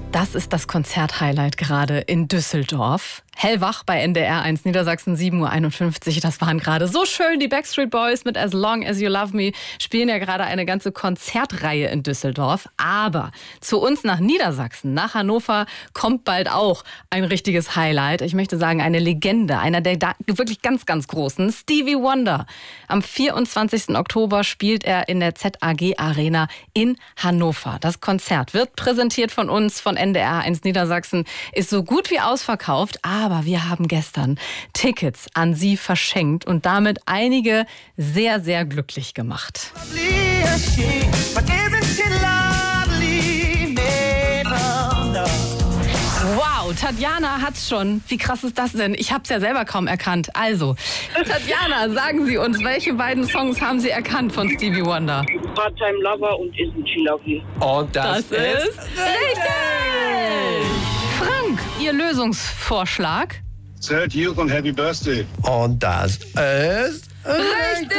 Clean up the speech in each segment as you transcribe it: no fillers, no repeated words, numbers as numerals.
Das ist das Konzerthighlight gerade in Düsseldorf. Hellwach bei NDR 1 Niedersachsen, 7.51 Uhr. Das waren gerade so schön. Die Backstreet Boys mit As Long As You Love Me spielen ja gerade eine ganze Konzertreihe in Düsseldorf. Aber zu uns nach Niedersachsen, nach Hannover, kommt bald auch ein richtiges Highlight. Ich möchte sagen, eine Legende, einer der wirklich ganz, ganz großen, Stevie Wonder. Am 24. Oktober spielt er in der ZAG Arena in Hannover. Das Konzert wird präsentiert von uns, von NDR 1 Niedersachsen, ist so gut wie ausverkauft. Aber wir haben gestern Tickets an Sie verschenkt und damit einige sehr, sehr glücklich gemacht. Wow, Tatjana hat's schon. Wie krass ist das denn? Ich hab's ja selber kaum erkannt. Also, Tatjana, sagen Sie uns, welche beiden Songs haben Sie erkannt von Stevie Wonder? Part-Time Lover und Isn't She Lovely. Und das ist richtig! Frank, Ihr Lösungsvorschlag? Third Youth und Happy Birthday. Und das ist Richtig!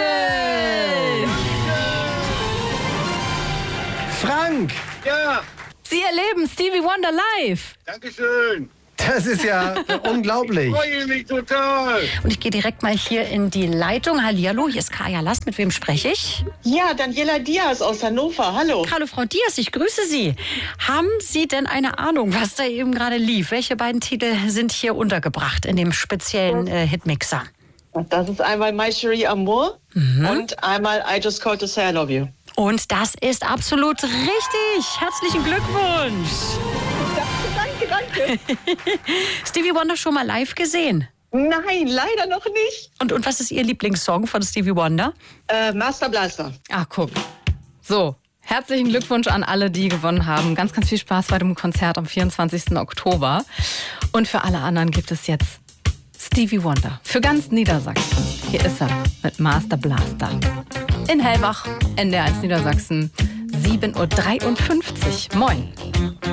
Frank! Ja, Sie erleben Stevie Wonder live. Dankeschön. Das ist ja unglaublich. Ich freue mich total. Und ich gehe direkt mal hier in die Leitung. Hallihallo, hier ist Kaya Last. Mit wem spreche ich? Ja, Daniela Diaz aus Hannover. Hallo. Hallo, Frau Diaz, ich grüße Sie. Haben Sie denn eine Ahnung, was da eben gerade lief? Welche beiden Titel sind hier untergebracht in dem speziellen Hitmixer? Das ist einmal My Cherie Amour und einmal I Just Called to Say I Love You. Und das ist absolut richtig. Herzlichen Glückwunsch. Danke. Stevie Wonder schon mal live gesehen? Nein, leider noch nicht. Und was ist Ihr Lieblingssong von Stevie Wonder? Master Blaster. Ach, guck. So, herzlichen Glückwunsch an alle, die gewonnen haben. Ganz, ganz viel Spaß bei dem Konzert am 24. Oktober. Und für alle anderen gibt es jetzt Stevie Wonder. Für ganz Niedersachsen. Hier ist er mit Master Blaster. In Hellwach, NDR 1 Niedersachsen, 7.53 Uhr. Moin.